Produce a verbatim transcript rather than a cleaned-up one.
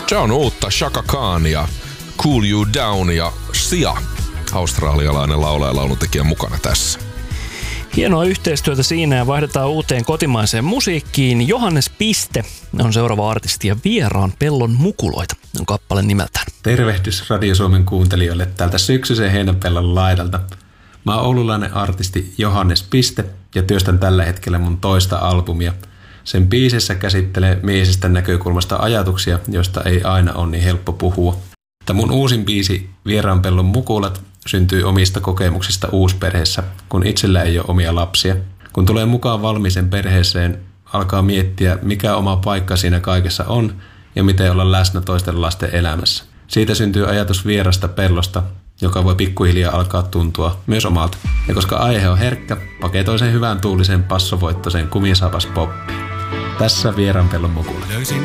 Se on uutta Chaka Khania, Cool You Down ja Sia, australialainen laulaja ja lauluntekijä mukana tässä. Hienoa yhteistyötä siinä ja vaihdetaan uuteen kotimaiseen musiikkiin. Johannes Piste on seuraava artisti ja Vieraan pellon mukuloita on kappale nimeltään. Tervehdys Radio Suomen kuuntelijoille täältä syksyisen Heinäpellon laidalta. Mä oon oululainen artisti Johannes Piste ja työstän tällä hetkellä mun toista albumia. Sen biisissä käsittelee miehestä näkökulmasta ajatuksia, joista ei aina ole niin helppo puhua. Mutta mun uusin biisi Vieraan pellon mukulat syntyy omista kokemuksista uusperheessä, kun itsellä ei ole omia lapsia. Kun tulee mukaan valmiisen perheeseen, alkaa miettiä, mikä oma paikka siinä kaikessa on ja miten olla läsnä toisten lasten elämässä. Siitä syntyy ajatus vierasta pellosta, joka voi pikkuhiljaa alkaa tuntua myös omalta. Ja koska aihe on herkkä, paketoin sen hyvän tuulisen passovoittoisen kumisaapas poppiin. Tässä Vieraan pellon mukula. Löysin